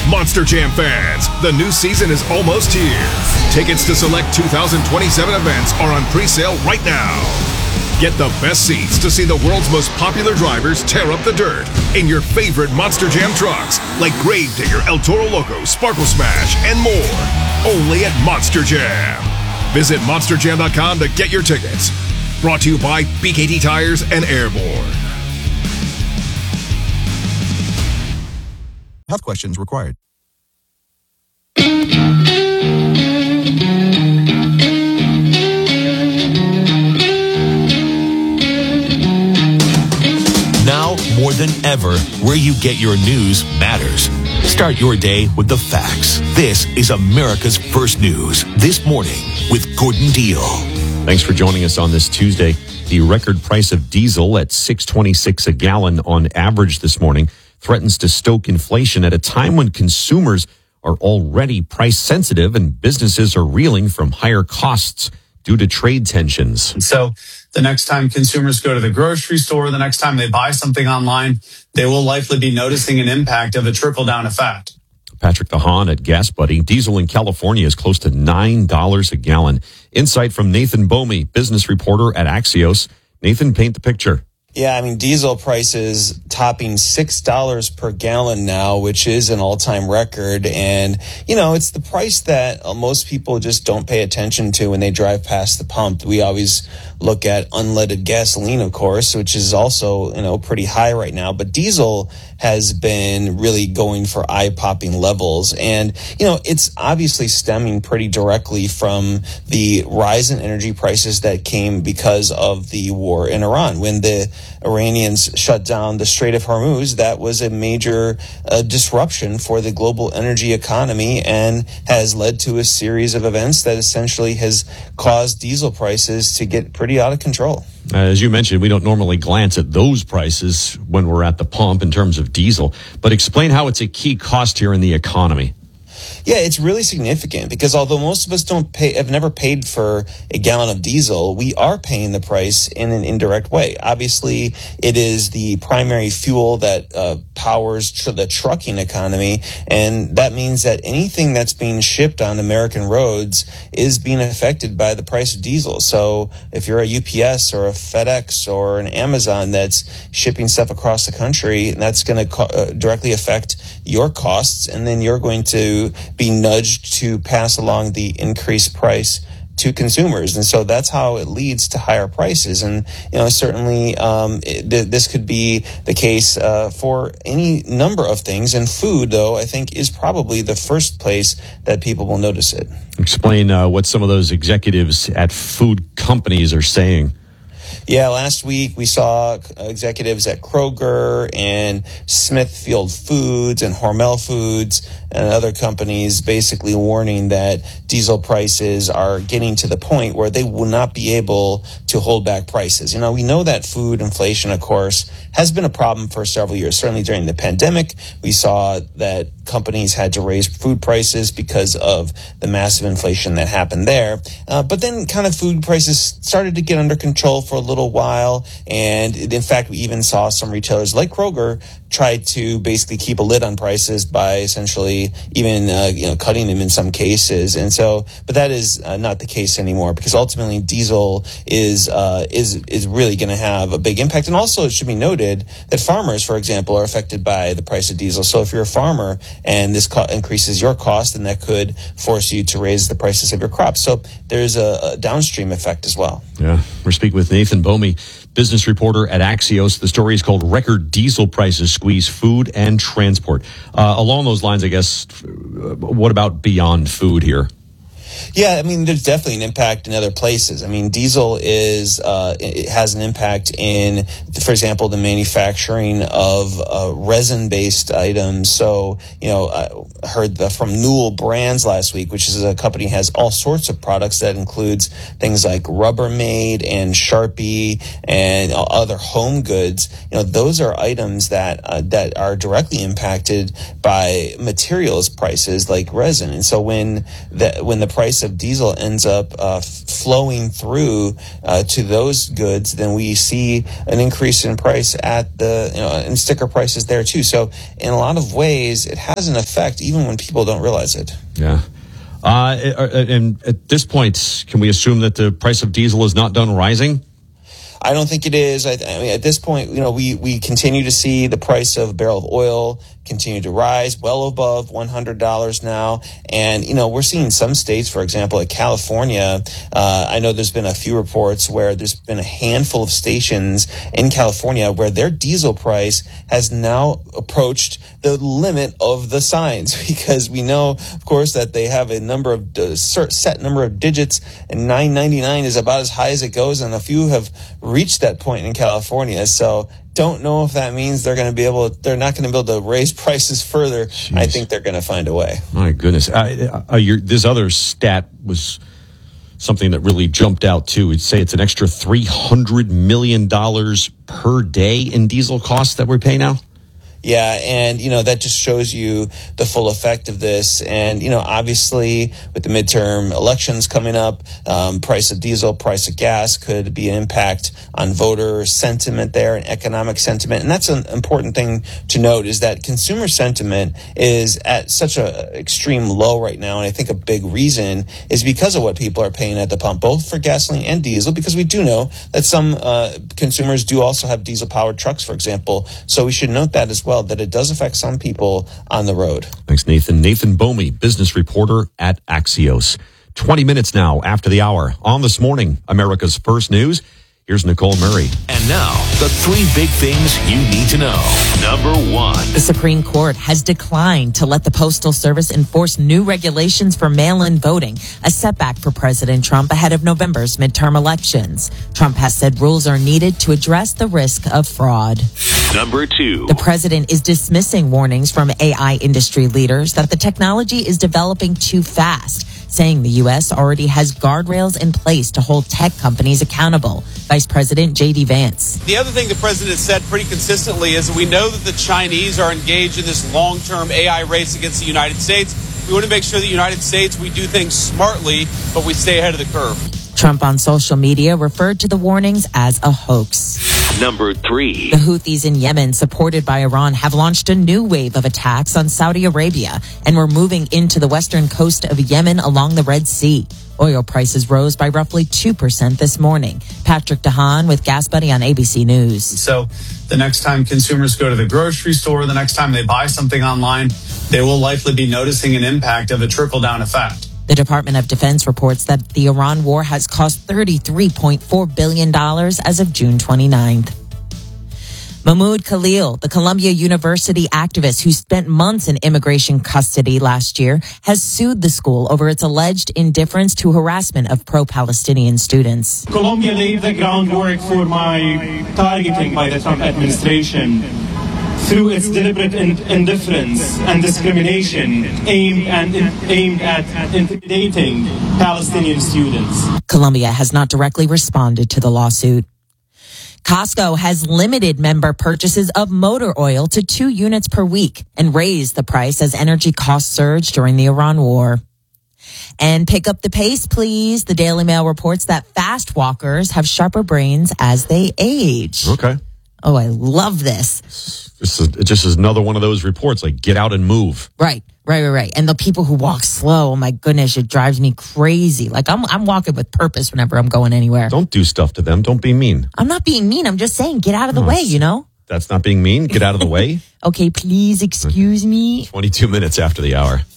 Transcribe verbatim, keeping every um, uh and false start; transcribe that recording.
Monster Jam fans, the new season is almost here. Tickets to select two thousand twenty-seven events are on pre-sale right now. Get the best seats to see the world's most popular drivers tear up the dirt in your favorite Monster Jam trucks like Gravedigger, El Toro Loco, Sparkle Smash, and more. Only at Monster Jam. Visit monster jam dot com to get your tickets. Brought to you by B K T Tires and Airborne. Health questions required. Now, more than ever, where you get your news matters. Start your day with the facts. This is America's First News This Morning with Gordon Deal. Thanks for joining us on this Tuesday. The record price of diesel at six twenty-six a gallon on average this morning threatens to stoke inflation at a time when consumers are already price sensitive and businesses are reeling from higher costs due to trade tensions. And so the next time consumers go to the grocery store, the next time they buy something online, they will likely be noticing an impact of a trickle-down effect. Patrick DeHaan at Gas Buddy. Diesel in California is close to nine dollars a gallon. Insight from Nathan Bomey, business reporter at Axios. Nathan, paint the picture. Yeah, I mean, diesel prices topping six dollars per gallon now, which is an all-time record. And, you know, it's the price that uh, most people just don't pay attention to when they drive past the pump. We always look at unleaded gasoline, of course, which is also, you know, pretty high right now. But diesel has been really going for eye-popping levels. And, you know, it's obviously stemming pretty directly from the rise in energy prices that came because of the war in Iran. When the Iranians shut down the Strait of Hormuz, that was a major uh, disruption for the global energy economy and has led to a series of events that essentially has caused diesel prices to get pretty out of control. Uh, as you mentioned, we don't normally glance at those prices when we're at the pump in terms of diesel, but explain how it's a key cost here in the economy. Yeah, it's really significant because although most of us don't pay, have never paid for a gallon of diesel, we are paying the price in an indirect way. Obviously, it is the primary fuel that uh, powers tr- the trucking economy, and that means that anything that's being shipped on American roads is being affected by the price of diesel. So if you're a U P S or a FedEx or an Amazon that's shipping stuff across the country, that's going to co- uh, directly affect your costs, and then you're going to be nudged to pass along the increased price to consumers. And so that's how it leads to higher prices. And, you know, certainly um, it, th- this could be the case uh, for any number of things. And food, though, I think is probably the first place that people will notice it. Explain uh, what some of those executives at food companies are saying. Yeah, last week we saw executives at Kroger and Smithfield Foods and Hormel Foods and other companies basically warning that diesel prices are getting to the point where they will not be able to hold back prices. You know, we know that food inflation, of course, has been a problem for several years. Certainly during the pandemic, we saw that companies had to raise food prices because of the massive inflation that happened there. Uh, but then kind of food prices started to get under control for a little while. And in fact, we even saw some retailers like Kroger try to basically keep a lid on prices by essentially even uh, you know cutting them in some cases. And so, but that is uh, not the case anymore because ultimately diesel is uh, is is really going to have a big impact. And also, it should be noted that farmers, for example, are affected by the price of diesel. So if you're a farmer and this co- increases your cost, then that could force you to raise the prices of your crops. So there's a, a downstream effect as well. Yeah, we're speaking with Nathan Bomey, business reporter at Axios. The story is called Record Diesel Prices Squeeze Food and Transport. Uh, along those lines, I guess, what about beyond food here? Yeah, I mean, there's definitely an impact in other places. I mean, diesel is uh, it has an impact in, for example, the manufacturing of uh, resin-based items. So, you know, I heard the, from Newell Brands last week, which is a company that has all sorts of products that includes things like Rubbermaid and Sharpie and other home goods. You know, those are items that uh, that are directly impacted by materials prices like resin. And so when the when the price price of diesel ends up uh, flowing through uh, to those goods, then we see an increase in price at the, you know, and sticker prices there too. So in a lot of ways, it has an effect even when people don't realize it. Yeah. Uh, and at this point, can we assume that the price of diesel is not done rising? I don't think it is. I, I mean, at this point, you know, we, we continue to see the price of a barrel of oil continue to rise, well above one hundred dollars now. And, you know, we're seeing some states, for example, like California. Uh, I know there's been a few reports where there's been a handful of stations in California where their diesel price has now approached the limit of the signs, because we know, of course, that they have a number of uh, set number of digits, and nine ninety-nine is about as high as it goes, and a few have reached that point in California. So don't know if that means they're going to be able, they're not going to be able to raise prices further. Jeez. I think they're going to find a way. My goodness. Uh, uh, your, this other stat was something that really jumped out too. It'd say it's an extra three hundred million dollars per day in diesel costs that we pay now. Yeah, and, you know, that just shows you the full effect of this. And, you know, obviously with the midterm elections coming up, um, price of diesel, price of gas could be an impact on voter sentiment there and economic sentiment. And that's an important thing to note, is that consumer sentiment is at such an extreme low right now. And I think a big reason is because of what people are paying at the pump, both for gasoline and diesel, because we do know that some uh, consumers do also have diesel-powered trucks, for example. So we should note that as well, that it does affect some people on the road. Thanks, Nathan. Nathan Bomey, business reporter at Axios. twenty minutes now after the hour on This Morning, America's First News. Here's Nicole Murray. And now, the three big things you need to know. Number one. The Supreme Court has declined to let the Postal Service enforce new regulations for mail-in voting, a setback for President Trump ahead of November's midterm elections. Trump has said rules are needed to address the risk of fraud. Number two. The president is dismissing warnings from A I industry leaders that the technology is developing too fast, saying the U S already has guardrails in place to hold tech companies accountable. Vice President J D Vance. The other thing the president has said pretty consistently is that we know that the Chinese are engaged in this long-term A I race against the United States. We want to make sure that the United States, we do things smartly, but we stay ahead of the curve. Trump on social media referred to the warnings as a hoax. Number three. The Houthis in Yemen, supported by Iran, have launched a new wave of attacks on Saudi Arabia and were moving into the western coast of Yemen along the Red Sea. Oil prices rose by roughly two percent this morning. Patrick DeHaan with Gas Buddy on A B C News. So the next time consumers go to the grocery store, the next time they buy something online, they will likely be noticing an impact of a trickle-down effect. The Department of Defense reports that the Iran war has cost thirty-three point four billion dollars as of June twenty-ninth. Mahmoud Khalil, the Columbia University activist who spent months in immigration custody last year, has sued the school over its alleged indifference to harassment of pro-Palestinian students. Columbia laid the groundwork for my targeting by the Trump administration through its deliberate in- indifference and discrimination aimed, and, aimed at intimidating Palestinian students. Columbia has not directly responded to the lawsuit. Costco has limited member purchases of motor oil to two units per week and raised the price as energy costs surged during the Iran war. And pick up the pace, please. The Daily Mail reports that fast walkers have sharper brains as they age. Okay. Oh, I love this. This is, it just is another one of those reports, like get out and move. Right, right, right, right. And the people who walk slow, oh my goodness, it drives me crazy. Like I'm I'm walking with purpose whenever I'm going anywhere. Don't do stuff to them. Don't be mean. I'm not being mean. I'm just saying get out of the No, way, you know? That's not being mean. Get out of the way. Okay, please excuse me. twenty-two minutes after the hour.